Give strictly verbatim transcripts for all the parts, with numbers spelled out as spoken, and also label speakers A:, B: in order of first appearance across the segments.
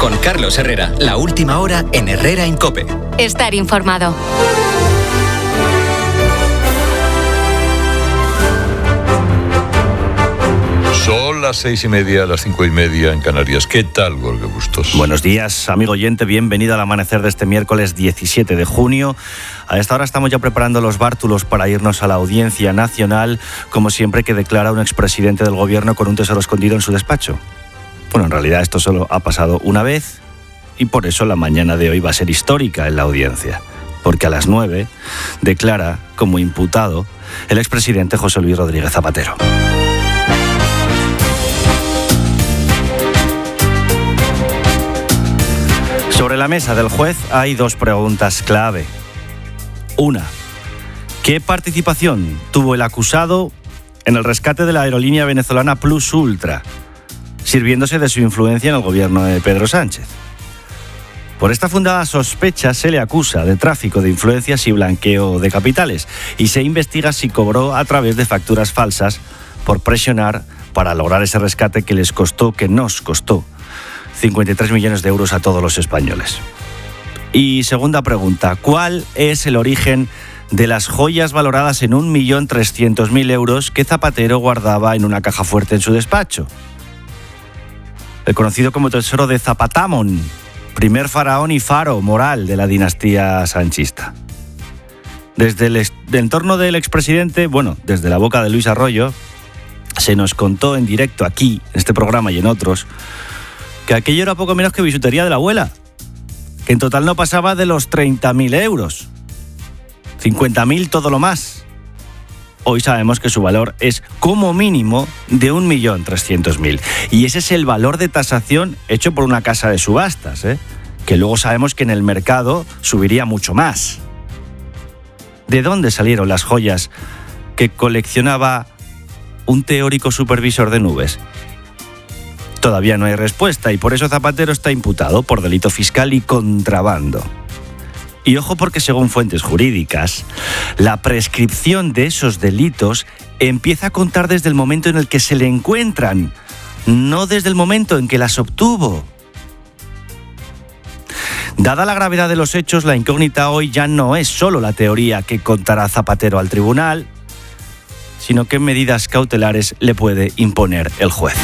A: Con Carlos Herrera, la última hora en Herrera en COPE.
B: Estar informado.
C: Son las seis y media, las cinco y media en Canarias. ¿Qué tal, Jorge Bustos?
D: Buenos días, amigo oyente. Bienvenido al amanecer de este miércoles diecisiete de junio. A esta hora estamos ya preparando los bártulos para irnos a la Audiencia Nacional, como siempre que declara un expresidente del gobierno con un tesoro escondido en su despacho. Bueno, en realidad esto solo ha pasado una vez y por eso la mañana de hoy va a ser histórica en la audiencia. Porque a las nueve declara como imputado el expresidente José Luis Rodríguez Zapatero. Sobre la mesa del juez hay dos preguntas clave. Una, ¿qué participación tuvo el acusado en el rescate de la aerolínea venezolana Plus Ultra, sirviéndose de su influencia en el gobierno de Pedro Sánchez? Por esta fundada sospecha se le acusa de tráfico de influencias y blanqueo de capitales y se investiga si cobró a través de facturas falsas por presionar para lograr ese rescate que les costó, que nos costó, cincuenta y tres millones de euros a todos los españoles. Y segunda pregunta, ¿cuál es el origen de las joyas valoradas en un millón trescientos mil euros que Zapatero guardaba en una caja fuerte en su despacho? El conocido como tesoro de Zapatamón, primer faraón y faro moral de la dinastía sanchista. Desde el, el entorno del expresidente, bueno, desde la boca de Luis Arroyo, se nos contó en directo aquí, en este programa y en otros, que aquello era poco menos que bisutería de la abuela, que en total no pasaba de los treinta mil euros, cincuenta mil todo lo más. Hoy sabemos que su valor es como mínimo de un millón trescientos mil. Y ese es el valor de tasación hecho por una casa de subastas, ¿eh? Que luego sabemos que en el mercado subiría mucho más. ¿De dónde salieron las joyas que coleccionaba un teórico supervisor de nubes? Todavía no hay respuesta y por eso Zapatero está imputado por delito fiscal y contrabando. Y ojo porque según fuentes jurídicas, la prescripción de esos delitos empieza a contar desde el momento en el que se le encuentran, no desde el momento en que las obtuvo. Dada la gravedad de los hechos, la incógnita hoy ya no es solo la teoría que contará Zapatero al tribunal, sino qué medidas cautelares le puede imponer el juez.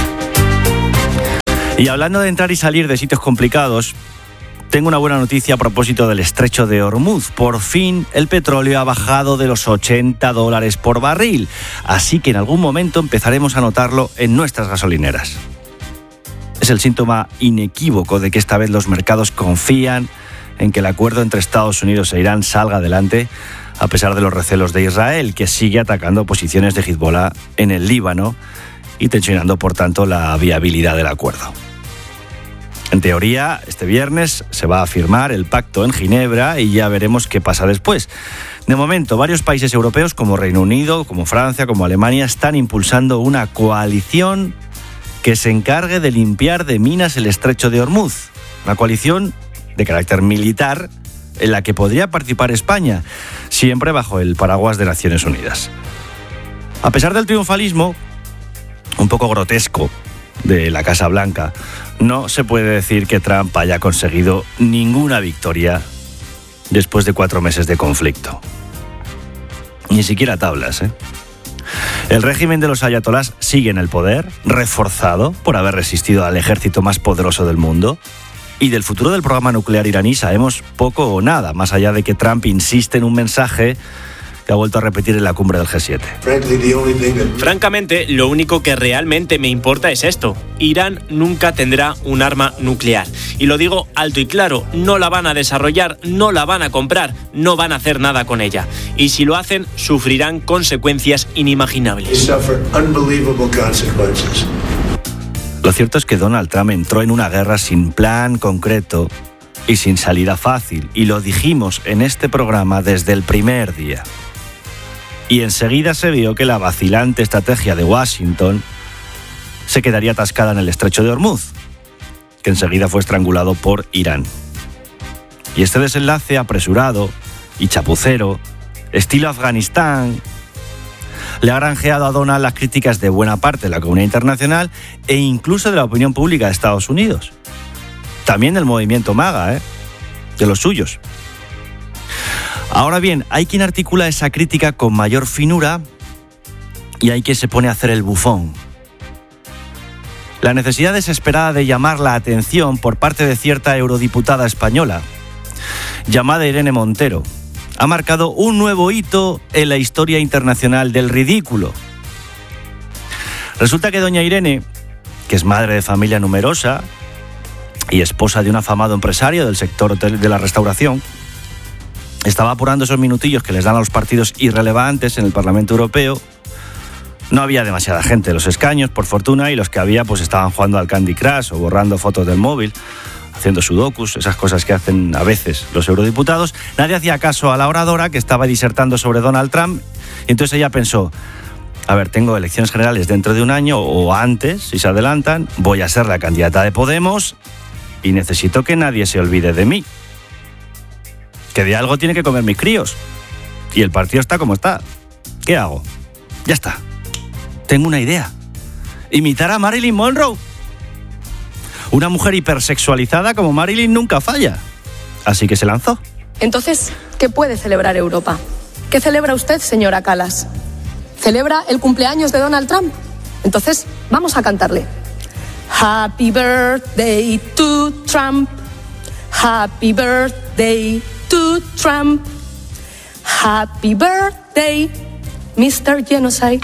D: Y hablando de entrar y salir de sitios complicados, tengo una buena noticia a propósito del estrecho de Hormuz. Por fin el petróleo ha bajado de los ochenta dólares por barril, así que en algún momento empezaremos a notarlo en nuestras gasolineras. Es el síntoma inequívoco de que esta vez los mercados confían en que el acuerdo entre Estados Unidos e Irán salga adelante, a pesar de los recelos de Israel, que sigue atacando posiciones de Hezbollah en el Líbano y tensionando, por tanto, la viabilidad del acuerdo. En teoría, este viernes se va a firmar el pacto en Ginebra y ya veremos qué pasa después. De momento, varios países europeos como Reino Unido, como Francia, como Alemania, están impulsando una coalición que se encargue de limpiar de minas el estrecho de Hormuz. Una coalición de carácter militar en la que podría participar España, siempre bajo el paraguas de Naciones Unidas. A pesar del triunfalismo un poco grotesco de la Casa Blanca, no se puede decir que Trump haya conseguido ninguna victoria después de cuatro meses de conflicto. Ni siquiera tablas, ¿eh? El régimen de los ayatolás sigue en el poder, reforzado por haber resistido al ejército más poderoso del mundo. Y del futuro del programa nuclear iraní sabemos poco o nada, más allá de que Trump insiste en un mensaje que ha vuelto a repetir en la cumbre del G siete.
E: Francamente, lo único que realmente me importa es esto. Irán nunca tendrá un arma nuclear. Y lo digo alto y claro, no la van a desarrollar, no la van a comprar, no van a hacer nada con ella. Y si lo hacen, sufrirán consecuencias inimaginables.
D: Lo cierto es que Donald Trump entró en una guerra sin plan concreto y sin salida fácil. Y lo dijimos en este programa desde el primer día. Y enseguida se vio que la vacilante estrategia de Washington se quedaría atascada en el estrecho de Hormuz, que enseguida fue estrangulado por Irán. Y este desenlace apresurado y chapucero, estilo Afganistán, le ha granjeado a Donald las críticas de buena parte de la comunidad internacional e incluso de la opinión pública de Estados Unidos. También del movimiento MAGA, ¿eh? De los suyos. Ahora bien, hay quien articula esa crítica con mayor finura y hay quien se pone a hacer el bufón. La necesidad desesperada de llamar la atención por parte de cierta eurodiputada española, llamada Irene Montero, ha marcado un nuevo hito en la historia internacional del ridículo. Resulta que doña Irene, que es madre de familia numerosa y esposa de un afamado empresario del sector de la restauración, estaba apurando esos minutillos que les dan a los partidos irrelevantes en el Parlamento Europeo. No había demasiada gente en los escaños, por fortuna, y los que había pues estaban jugando al Candy Crush o borrando fotos del móvil, haciendo sudokus, esas cosas que hacen a veces los eurodiputados. Nadie hacía caso a la oradora, que estaba disertando sobre Donald Trump, y entonces ella pensó: a ver, tengo elecciones generales dentro de un año o antes, si se adelantan, voy a ser la candidata de Podemos y necesito que nadie se olvide de mí. Que de algo tiene que comer mis críos. Y el partido está como está. ¿Qué hago? Ya está. Tengo una idea. Imitar a Marilyn Monroe. Una mujer hipersexualizada como Marilyn nunca falla. Así que se lanzó.
B: Entonces, ¿qué puede celebrar Europa? ¿Qué celebra usted, señora Kallas? ¿Celebra el cumpleaños de Donald Trump? Entonces, vamos a cantarle. Happy birthday to Trump. Happy birthday to Trump. Happy birthday, mister Genocide.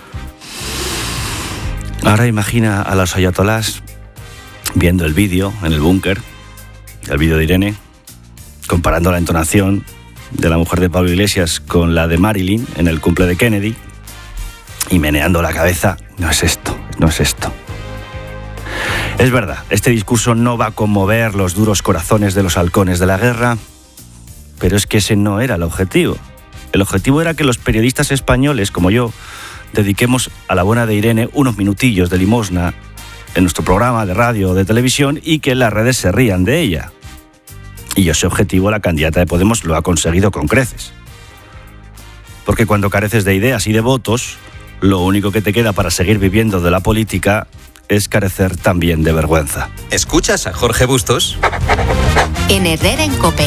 D: Ahora imagina a los ayatolás viendo el vídeo en el búnker, el vídeo de Irene, comparando la entonación de la mujer de Pablo Iglesias con la de Marilyn en el cumple de Kennedy y meneando la cabeza. No es esto, no es esto. Es verdad, este discurso no va a conmover los duros corazones de los halcones de la guerra, pero es que ese no era el objetivo. El objetivo era que los periodistas españoles, como yo, dediquemos a la buena de Irene unos minutillos de limosna en nuestro programa de radio o de televisión y que las redes se rían de ella. Y ese objetivo la candidata de Podemos lo ha conseguido con creces. Porque cuando careces de ideas y de votos, lo único que te queda para seguir viviendo de la política es carecer también de vergüenza.
A: ¿Escuchas a Jorge Bustos?
F: En Herrera en COPE.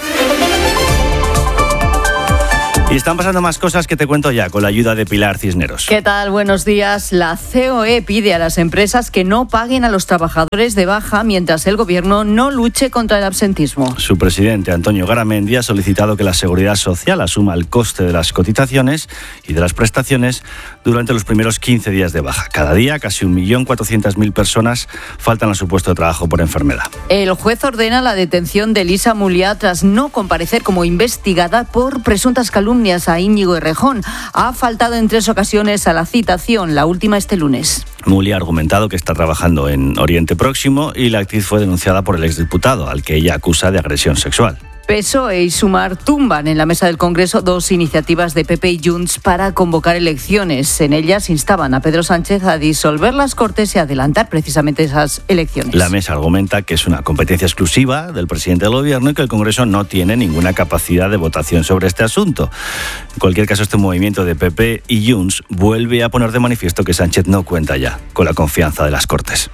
D: Y están pasando más cosas que te cuento ya con la ayuda de Pilar Cisneros.
G: ¿Qué tal? Buenos días. La C O E pide a las empresas que no paguen a los trabajadores de baja mientras el gobierno no luche contra el absentismo.
D: Su presidente, Antonio Garamendi, ha solicitado que la Seguridad Social asuma el coste de las cotizaciones y de las prestaciones durante los primeros quince días de baja. Cada día, casi un millón cuatrocientas mil personas faltan a su puesto de trabajo por enfermedad.
G: El juez ordena la detención de Elisa Muliá tras no comparecer como investigada por presuntas calumnias a Íñigo Errejón. Ha faltado en tres ocasiones a la citación, la última este lunes.
D: Muliá ha argumentado que está trabajando en Oriente Próximo y la actriz fue denunciada por el exdiputado, al que ella acusa de agresión sexual.
G: P S O E y Sumar tumban en la mesa del Congreso dos iniciativas de P P y Junts para convocar elecciones. En ellas instaban a Pedro Sánchez a disolver las Cortes y adelantar precisamente esas elecciones.
D: La mesa argumenta que es una competencia exclusiva del presidente del Gobierno y que el Congreso no tiene ninguna capacidad de votación sobre este asunto. En cualquier caso, este movimiento de P P y Junts vuelve a poner de manifiesto que Sánchez no cuenta ya con la confianza de las Cortes.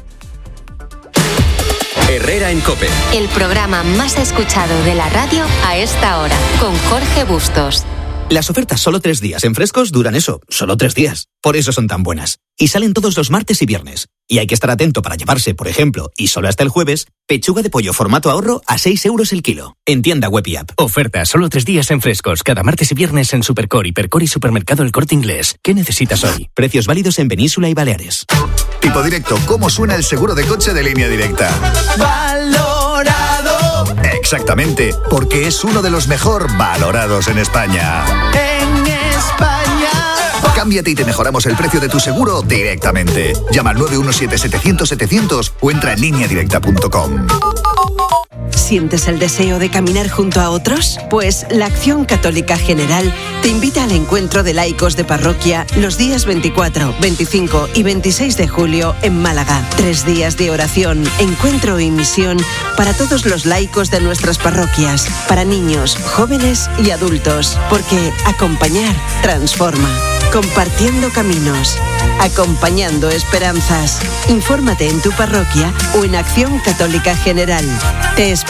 A: Herrera en COPE.
F: El programa más escuchado de la radio a esta hora, con Jorge Bustos.
H: Las ofertas solo tres días en Frescos duran eso, solo tres días. Por eso son tan buenas. Y salen todos los martes y viernes. Y hay que estar atento para llevarse, por ejemplo, y solo hasta el jueves, pechuga de pollo formato ahorro a seis euros el kilo. En tienda web y app.
I: Oferta solo tres días en Frescos, cada martes y viernes en Supercore, Hipercore y Supermercado El Corte Inglés. ¿Qué necesitas hoy?
H: Precios válidos en Península y Baleares.
J: Tipo Directo, ¿cómo suena el seguro de coche de Línea Directa?
K: Valorado.
J: Exactamente, porque es uno de los mejor valorados en España.
K: En España.
J: Cámbiate y te mejoramos el precio de tu seguro directamente. Llama al nueve uno siete setecientos setecientos o entra en línea directa punto com.
L: ¿Sientes el deseo de caminar junto a otros? Pues la Acción Católica General te invita al encuentro de laicos de parroquia los días veinticuatro, veinticinco y veintiséis de julio en Málaga. Tres días de oración, encuentro y misión para todos los laicos de nuestras parroquias, para niños, jóvenes y adultos, porque acompañar transforma. compartiendo caminos, acompañando esperanzas. Infórmate en tu parroquia o en Acción Católica General. Te